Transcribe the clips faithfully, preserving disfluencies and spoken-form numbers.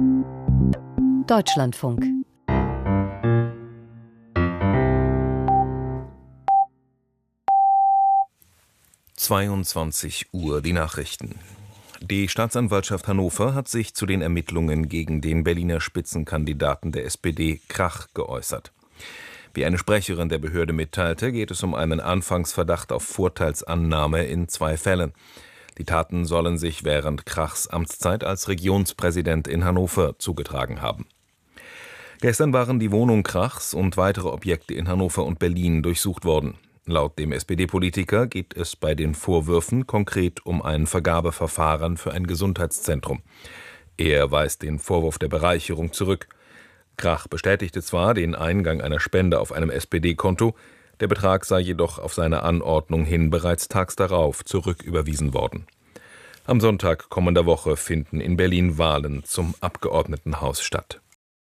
Deutschlandfunk. zweiundzwanzig Uhr, die Nachrichten. Die Staatsanwaltschaft Hannover hat sich zu den Ermittlungen gegen den Berliner Spitzenkandidaten der S P D Krach geäußert. Wie eine Sprecherin der Behörde mitteilte, geht es um einen Anfangsverdacht auf Vorteilsannahme in zwei Fällen. Die Taten sollen sich während Krachs Amtszeit als Regionspräsident in Hannover zugetragen haben. Gestern waren die Wohnung Krachs und weitere Objekte in Hannover und Berlin durchsucht worden. Laut dem S P D-Politiker geht es bei den Vorwürfen konkret um ein Vergabeverfahren für ein Gesundheitszentrum. Er weist den Vorwurf der Bereicherung zurück. Krach bestätigte zwar den Eingang einer Spende auf einem S P D-Konto, der Betrag sei jedoch auf seine Anordnung hin bereits tags darauf zurücküberwiesen worden. Am Sonntag kommender Woche finden in Berlin Wahlen zum Abgeordnetenhaus statt.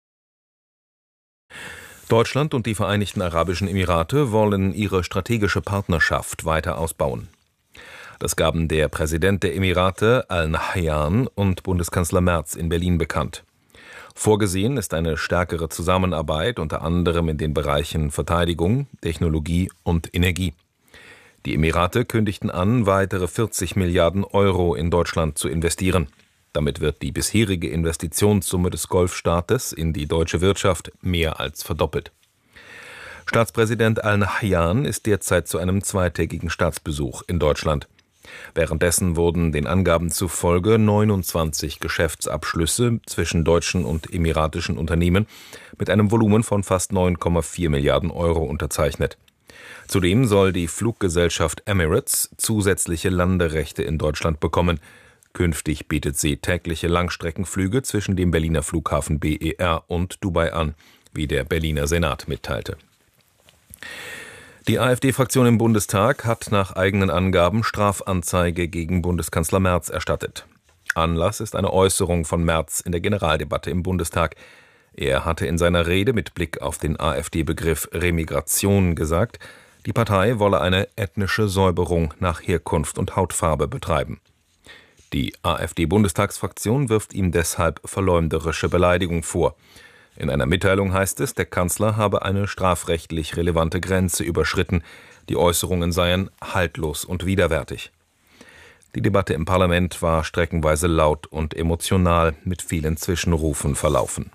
Deutschland und die Vereinigten Arabischen Emirate wollen ihre strategische Partnerschaft weiter ausbauen. Das gaben der Präsident der Emirate Al-Nahyan und Bundeskanzler Merz in Berlin bekannt. Vorgesehen ist eine stärkere Zusammenarbeit unter anderem in den Bereichen Verteidigung, Technologie und Energie. Die Emirate kündigten an, weitere vierzig Milliarden Euro in Deutschland zu investieren. Damit wird die bisherige Investitionssumme des Golfstaates in die deutsche Wirtschaft mehr als verdoppelt. Staatspräsident Al-Nahyan ist derzeit zu einem zweitägigen Staatsbesuch in Deutschland. Währenddessen wurden den Angaben zufolge neunundzwanzig Geschäftsabschlüsse zwischen deutschen und emiratischen Unternehmen mit einem Volumen von fast neun Komma vier Milliarden Euro unterzeichnet. Zudem soll die Fluggesellschaft Emirates zusätzliche Landerechte in Deutschland bekommen. Künftig bietet sie tägliche Langstreckenflüge zwischen dem Berliner Flughafen B E R und Dubai an, wie der Berliner Senat mitteilte. Die AfD-Fraktion im Bundestag hat nach eigenen Angaben Strafanzeige gegen Bundeskanzler Merz erstattet. Anlass ist eine Äußerung von Merz in der Generaldebatte im Bundestag. Er hatte in seiner Rede mit Blick auf den AfD-Begriff Remigration gesagt, die Partei wolle eine ethnische Säuberung nach Herkunft und Hautfarbe betreiben. Die AfD-Bundestagsfraktion wirft ihm deshalb verleumderische Beleidigung vor. In einer Mitteilung heißt es, der Kanzler habe eine strafrechtlich relevante Grenze überschritten. Die Äußerungen seien haltlos und widerwärtig. Die Debatte im Parlament war streckenweise laut und emotional mit vielen Zwischenrufen verlaufen.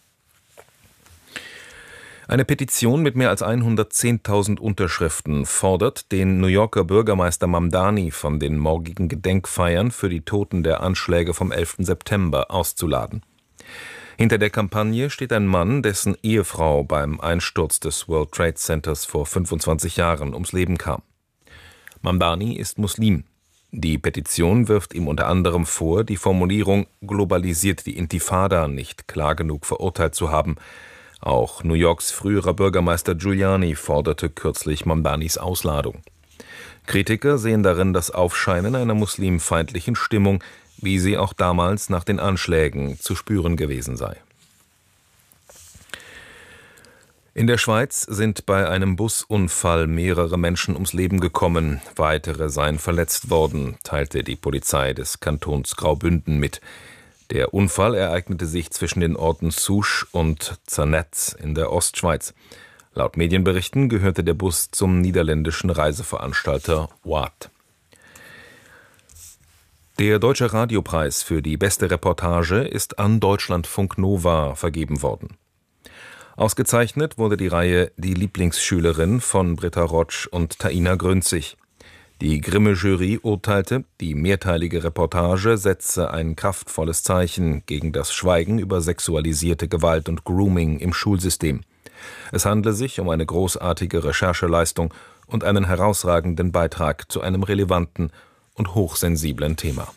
Eine Petition mit mehr als hundertzehntausend Unterschriften fordert, den New Yorker Bürgermeister Mamdani von den morgigen Gedenkfeiern für die Toten der Anschläge vom elften September auszuladen. Hinter der Kampagne steht ein Mann, dessen Ehefrau beim Einsturz des World Trade Centers vor fünfundzwanzig Jahren ums Leben kam. Mamdani ist Muslim. Die Petition wirft ihm unter anderem vor, die Formulierung globalisiert die Intifada nicht klar genug verurteilt zu haben. Auch New Yorks früherer Bürgermeister Giuliani forderte kürzlich Mamdanis Ausladung. Kritiker sehen darin das Aufscheinen einer muslimfeindlichen Stimmung, wie sie auch damals nach den Anschlägen zu spüren gewesen sei. In der Schweiz sind bei einem Busunfall mehrere Menschen ums Leben gekommen, weitere seien verletzt worden, teilte die Polizei des Kantons Graubünden mit. Der Unfall ereignete sich zwischen den Orten Souche und Zernetz in der Ostschweiz. Laut Medienberichten gehörte der Bus zum niederländischen Reiseveranstalter Watt. Der Deutsche Radiopreis für die beste Reportage ist an Deutschlandfunk Nova vergeben worden. Ausgezeichnet wurde die Reihe Die Lieblingsschülerin von Britta Rotsch und Taina Grünzig. Die Grimme-Jury urteilte, die mehrteilige Reportage setze ein kraftvolles Zeichen gegen das Schweigen über sexualisierte Gewalt und Grooming im Schulsystem. Es handle sich um eine großartige Rechercheleistung und einen herausragenden Beitrag zu einem relevanten und hochsensiblen Thema.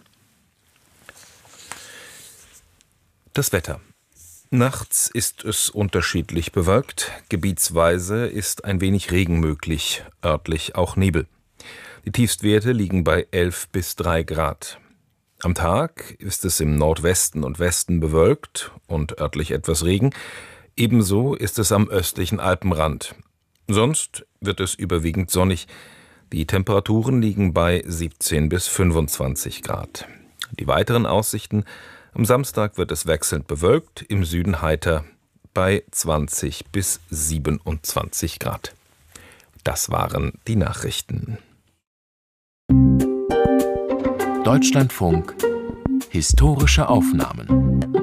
Das Wetter. Nachts ist es unterschiedlich bewölkt, gebietsweise ist ein wenig Regen möglich, örtlich auch Nebel. Die Tiefstwerte liegen bei elf bis drei Grad. Am Tag ist es im Nordwesten und Westen bewölkt und örtlich etwas Regen. Ebenso ist es am östlichen Alpenrand. Sonst wird es überwiegend sonnig. Die Temperaturen liegen bei siebzehn bis fünfundzwanzig Grad. Die weiteren Aussichten: Am Samstag wird es wechselnd bewölkt, im Süden heiter bei zwanzig bis siebenundzwanzig Grad. Das waren die Nachrichten. Deutschlandfunk Historische Aufnahmen.